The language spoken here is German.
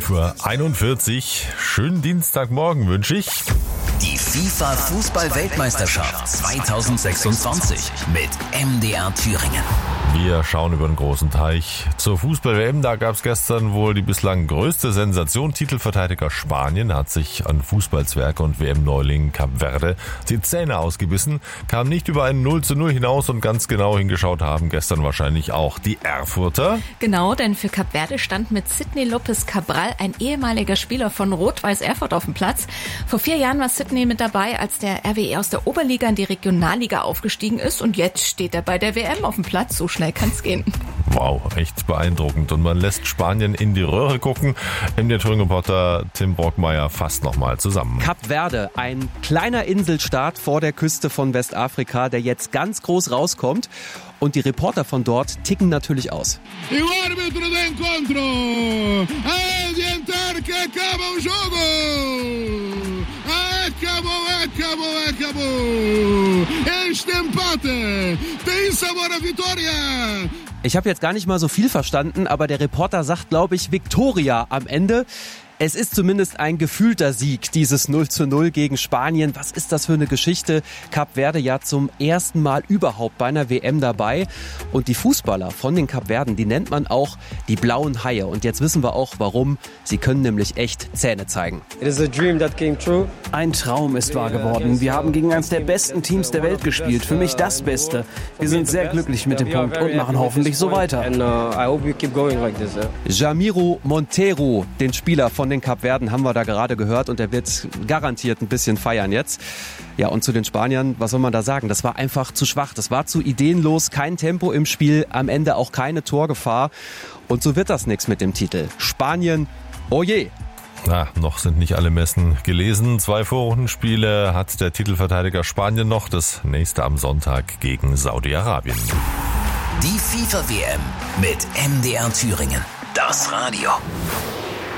5:41 Uhr. Schönen Dienstagmorgen wünsche ich. Die FIFA-Fußball-Weltmeisterschaft 2026 mit MDR Thüringen. Wir schauen über den großen Teich zur Fußball-WM. Da gab es gestern wohl die bislang größte Sensation. Titelverteidiger Spanien hat sich an Fußballzwerg und WM-Neuling Kap Verde die Zähne ausgebissen, kam nicht über ein 0:0 hinaus und ganz genau hingeschaut haben gestern wahrscheinlich auch die Erfurter. Genau, denn für Kap Verde stand mit Sidney Lopez Cabral ein ehemaliger Spieler von Rot-Weiß Erfurt auf dem Platz. Vor 4 Jahren war Sidney mit dabei, als der RWE aus der Oberliga in die Regionalliga aufgestiegen ist und jetzt steht er bei der WM auf dem Platz. So schnell kann's gehen. Wow, echt beeindruckend. Und man lässt Spanien in die Röhre gucken. MDR Thüringen-Reporter Tim Brockmeier fasst nochmal zusammen. Kap Verde, ein kleiner Inselstaat vor der Küste von Westafrika, der jetzt ganz groß rauskommt. Und die Reporter von dort ticken natürlich aus. Ich habe jetzt gar nicht mal so viel verstanden, aber der Reporter sagt, glaube ich, Victoria am Ende. Es ist zumindest ein gefühlter Sieg, dieses 0:0 gegen Spanien. Was ist das für eine Geschichte? Kap Verde ja zum ersten Mal überhaupt bei einer WM dabei. Und die Fußballer von den Kapverden, die nennt man auch die blauen Haie. Und jetzt wissen wir auch, warum. Sie können nämlich echt Zähne zeigen. Ein Traum ist wahr geworden. Wir haben gegen eines der besten Teams der Welt gespielt. Für mich das Beste. Wir sind sehr glücklich mit dem Punkt und machen hoffentlich so weiter. Jamiro Monteiro, den Spieler von den Kapverden, haben wir da gerade gehört und er wird garantiert ein bisschen feiern jetzt. Ja, und zu den Spaniern, was soll man da sagen? Das war einfach zu schwach, das war zu ideenlos, kein Tempo im Spiel, am Ende auch keine Torgefahr. Und so wird das nichts mit dem Titel. Spanien, oh je! Na, noch sind nicht alle Messen gelesen. 2 Vorrundenspiele hat der Titelverteidiger Spanien noch. Das nächste am Sonntag gegen Saudi-Arabien. Die FIFA-WM mit MDR Thüringen. Das Radio.